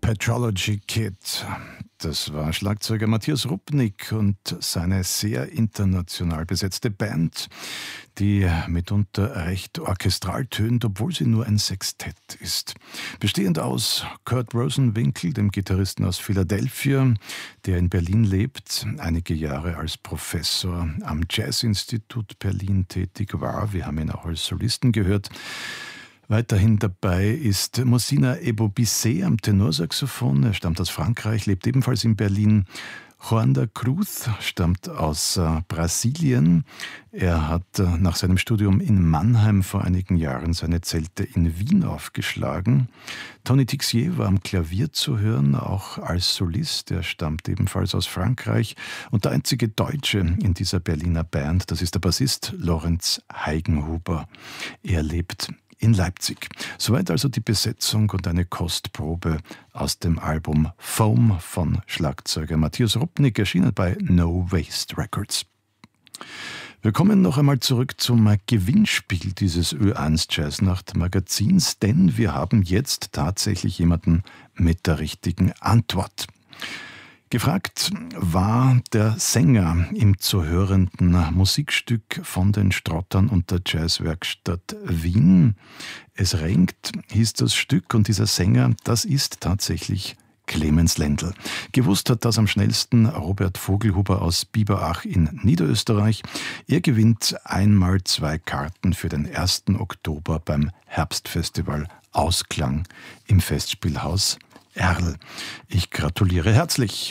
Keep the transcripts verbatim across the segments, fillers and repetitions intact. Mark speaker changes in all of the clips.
Speaker 1: Petrology Kid. Das war Schlagzeuger Matthias Rupnik und seine sehr international besetzte Band, die mitunter recht orchestral tönt, obwohl sie nur ein Sextett ist. Bestehend aus Kurt Rosenwinkel, dem Gitarristen aus Philadelphia, der in Berlin lebt, einige Jahre als Professor am Jazzinstitut Berlin tätig war. Wir haben ihn auch als Solisten gehört. Weiterhin dabei ist Moussina Ebobissé am Tenorsaxophon. Er stammt aus Frankreich, lebt ebenfalls in Berlin. Juan da Cruz stammt aus äh, Brasilien. Er hat äh, nach seinem Studium in Mannheim vor einigen Jahren seine Zelte in Wien aufgeschlagen. Tony Tixier war am Klavier zu hören, auch als Solist. Er stammt ebenfalls aus Frankreich. Und der einzige Deutsche in dieser Berliner Band, das ist der Bassist Lorenz Heigenhuber. Er lebt in Leipzig. Soweit also die Besetzung und eine Kostprobe aus dem Album Foam von Schlagzeuger Matthias Rupnik, erschienen bei No Waste Records. Wir kommen noch einmal zurück zum Gewinnspiel dieses Ö eins Jazznacht Magazins, denn wir haben jetzt tatsächlich jemanden mit der richtigen Antwort. Gefragt war der Sänger im zu hörenden Musikstück von den Strottern und der Jazzwerkstatt Wien. Es regnet, hieß das Stück, und dieser Sänger, das ist tatsächlich Clemens Lendl. Gewusst hat das am schnellsten Robert Vogelhuber aus Biberach in Niederösterreich. Er gewinnt einmal zwei Karten für den ersten Oktober beim Herbstfestival Ausklang im Festspielhaus Erl. Ich gratuliere herzlich.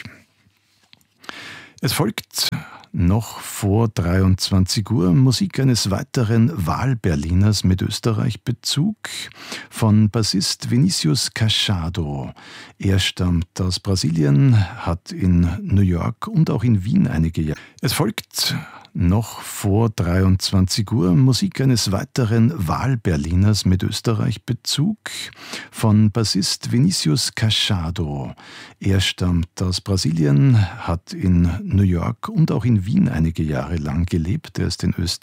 Speaker 1: Es folgt noch vor dreiundzwanzig Uhr Musik eines weiteren Wahlberliners mit Österreich-Bezug von Bassist Vinicius Cachado. Er stammt aus Brasilien, hat in New York und auch in Wien einige Jahre. Es folgt noch vor dreiundzwanzig Uhr Musik eines weiteren Wahlberliners mit Österreich-Bezug von Bassist Vinicius Cachado. Er stammt aus Brasilien, hat in New York und auch in Wien einige Jahre lang gelebt. Er ist in Österreich